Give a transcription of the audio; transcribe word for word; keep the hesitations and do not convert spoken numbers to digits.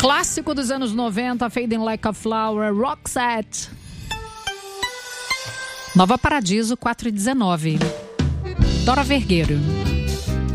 Clássico dos anos noventa, Fading Like a Flower, Roxette. Nova Paradiso, quatro e dezenove. Dora Vergueiro.